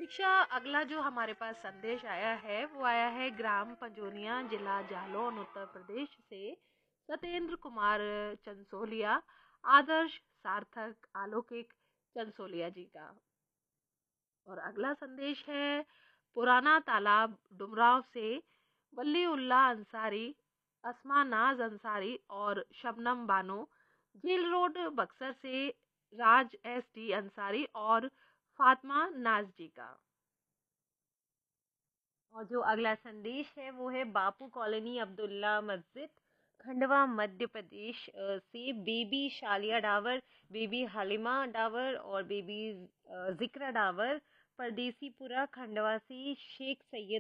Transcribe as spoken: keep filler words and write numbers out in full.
दीक्षा, अगला जो हमारे पास संदेश आया है वो आया है ग्राम पंजोनिया, जिला जालौन, उत्तर प्रदेश से सत्येंद्र कुमार चंसोलिया, आदर्श, सार्थक, अलौकिक चंसोलिया जी का। और अगला संदेश है पुराना तालाब डुमराव से वली उल्ला अंसारी, अस्मा नाज अंसारी और शबनम बानो, जेल रोड बक्सर से राज एस डी अंसारी और फातिमा नाज जी का। और जो अगला संदेश है वो है बापू कॉलोनी अब्दुल्ला मस्जिद, खंडवा, मध्य प्रदेश अ, से बेबी शालिया डावर, बेबी हालिमा डावर और बेबी अ, जिक्रा डावर, परदेसीपुरा खंडवा से शेख सैयद